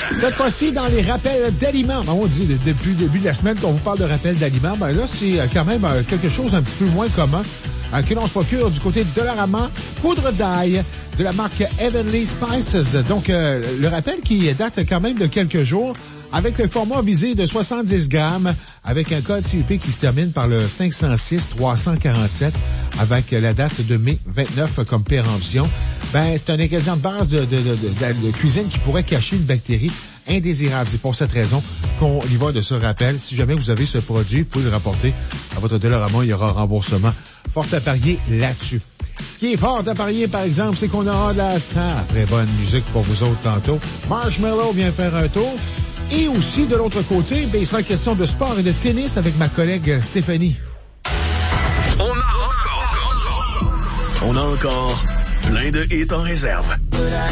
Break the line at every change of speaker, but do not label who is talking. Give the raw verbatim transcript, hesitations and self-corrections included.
Cette fois-ci, dans les rappels d'aliments. Ben, on dit depuis le début de la semaine qu'on vous parle de rappels d'aliments. Ben là, c'est quand même quelque chose un petit peu moins commun euh, que l'on se procure du côté de Dollarama. Poudre d'ail de la marque Heavenly Spices. Donc, euh, le rappel qui date quand même de quelques jours, avec le format visé de soixante-dix grammes, avec un code C U P qui se termine par le cinq cent six trois cent quarante-sept, avec la date de mai vingt-neuf comme péremption. Ben, c'est un ingrédient de base de, de, de, de, de cuisine qui pourrait cacher une bactérie indésirable. C'est pour cette raison qu'on y va de ce rappel. Si jamais vous avez ce produit, vous pouvez le rapporter à votre Dollarama. Il y aura remboursement. Fort à parier là-dessus. Ce qui est fort à parier, par exemple, c'est qu'on aura de la très bonne musique pour vous autres tantôt. Marshmello vient faire un tour. Et aussi, de l'autre côté, ben, il sera question de sport et de tennis avec ma collègue Stéphanie.
On a encore, on a encore plein de hits en réserve.